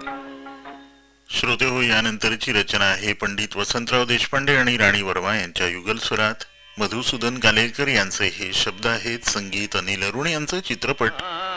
श्रोते हो, यानंतरची रचना आहे पंडित वसंतराव देशपांडे आणि राणी वर्मा यांच्या युगल स्वरात. मधुसूदन कालेलकर यांचे हे शब्द आहेत, संगीत अनिल अरुण यांचं, चित्रपट